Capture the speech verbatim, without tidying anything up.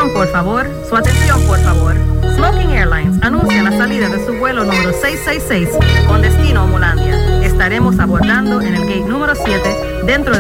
atención, por favor. Su atención, por favor. Smoking Airlines anuncia la salida de su vuelo número seiscientos sesenta y seis con destino a Molandia. Estaremos abordando en el gate número siete dentro de